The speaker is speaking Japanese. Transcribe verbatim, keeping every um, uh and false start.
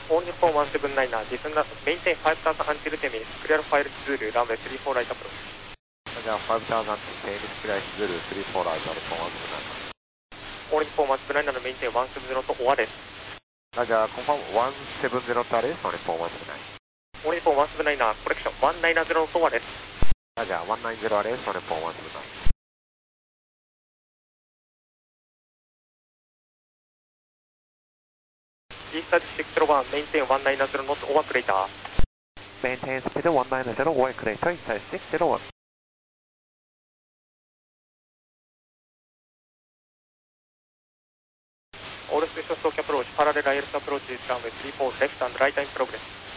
All Nippon one seven nine er, descend, maintain five thousand until ten minutes, clear file Zulu, runway three four right approach. じゃあ、ファイブタウザンド、テニスクライスズル、スリーフォーライト、日本ワンセブンナイン。 All Nippon one seven nine er, maintain one seven zero と終わです。 じゃあ、コンファームワンセブンゼロとあれです、日本ワンセブンナイン。 All Nippon one seven nine er, コレクションone nine zero と終わです。 じゃあ、ワンナインゼロあれです、日本ワンセブンナイン。 Gスタジスティックゼロワン、maintain one nine zero ノット、オーバークレーター。 Maintain speed one nine zero, one crater, inside six zero one. All stations talk approach, parallel I L S approach, runway three four left and right in progress.